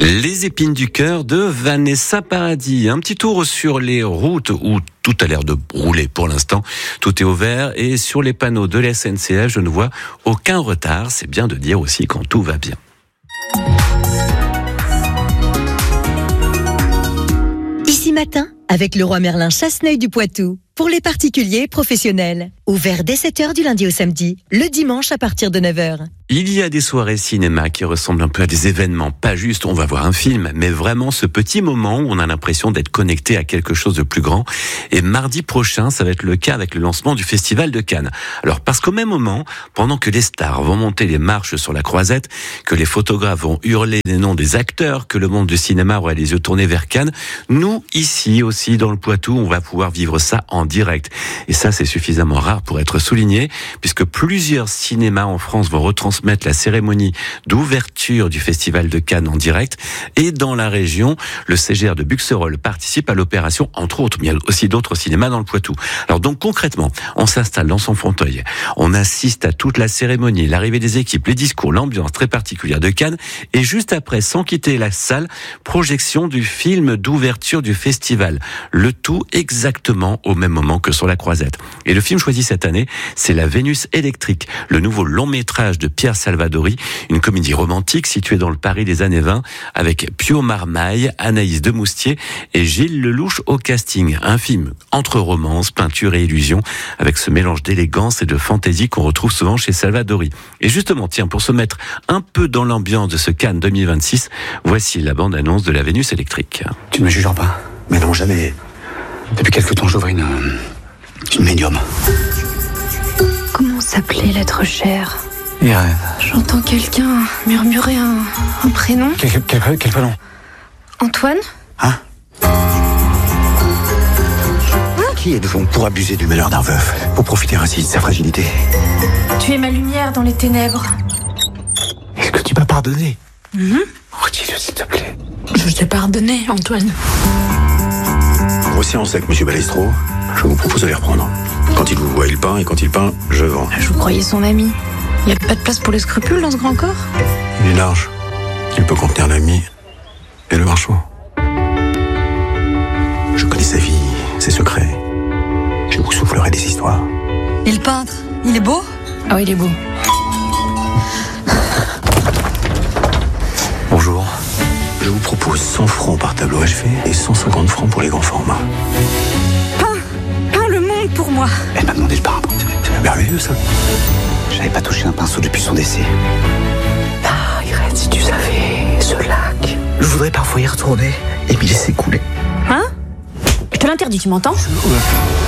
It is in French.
Les épines du cœur de Vanessa Paradis. Un petit tour sur les routes où tout a l'air de rouler pour l'instant. Tout est au vert et sur les panneaux de la SNCF, je ne vois aucun retard. C'est bien de dire aussi quand tout va bien. Ici Matin, avec Leroy Merlin Chasseneuil du Poitou. Pour les particuliers et professionnels. Ouvert dès 7h du lundi au samedi, le dimanche à partir de 9h. Il y a des soirées cinéma qui ressemblent un peu à des événements. Pas juste on va voir un film, mais vraiment ce petit moment où on a l'impression d'être connecté à quelque chose de plus grand. Et mardi prochain, ça va être le cas avec le lancement du Festival de Cannes. Alors parce qu'au même moment, pendant que les stars vont monter les marches sur la croisette, que les photographes vont hurler les noms des acteurs, que le monde du cinéma aura les yeux tournés vers Cannes, nous, ici aussi dans le Poitou, on va pouvoir vivre ça en direct. Et ça, c'est suffisamment rare pour être souligné, puisque plusieurs cinémas en France vont retransmettre la cérémonie d'ouverture du Festival de Cannes en direct. Et dans la région, le CGR de Buxerolles participe à l'opération, entre autres. Mais il y a aussi d'autres cinémas dans le Poitou. Alors donc concrètement, on s'installe dans son fauteuil, on assiste à toute la cérémonie, l'arrivée des équipes, les discours, l'ambiance très particulière de Cannes. Et juste après, sans quitter la salle, projection du film d'ouverture du festival. Le tout exactement au même moment que sur la croisette. Et le film choisi cette année, c'est La Vénus électrique, le nouveau long métrage de Pierre Salvadori, une comédie romantique située dans le Paris des années 20, avec Pio Marmaille, Anaïs Demoustier et Gilles Lelouch au casting. Un film entre romance, peinture et illusion, avec ce mélange d'élégance et de fantaisie qu'on retrouve souvent chez Salvadori. Et justement, tiens, pour se mettre un peu dans l'ambiance de ce Cannes 2026, voici la bande-annonce de La Vénus électrique. Tu ne me jugeras pas? Mais non, jamais. Depuis quelque temps, j'ouvre une médium. Comment s'appelait l'être cher? Irène. J'entends quelqu'un murmurer un prénom. Quel prénom? Antoine? Hein? Qui êtes-vous pour abuser du malheur d'un veuf? Pour profiter ainsi de sa fragilité? Tu es ma lumière dans les ténèbres. Est-ce que tu m'as pardonné? Redis-le, s'il te plaît. Je t'ai pardonné, Antoine. Voici en sec, monsieur Balestro. Je vous propose de les reprendre. Quand il vous voit, il peint, et quand il peint, je vends. Je vous croyais son ami. Il n'y a pas de place pour les scrupules dans ce grand corps? Il est large. Il peut contenir l'ami et le marchand. Je connais sa vie, ses secrets. Je vous soufflerai des histoires. Et le peintre, il est beau? Ah oui, il est beau. Bonjour. Je vous propose 100 francs par tableau achevé et 150 francs pour les grands formats. Peins le monde pour moi. Elle m'a demandé le parapente. C'est merveilleux, ça. J'avais pas touché un pinceau depuis son décès. Ah, Irène, si tu savais, ce lac. Je voudrais parfois y retourner et m'y laisser couler. Hein? Je te l'interdis, tu m'entends?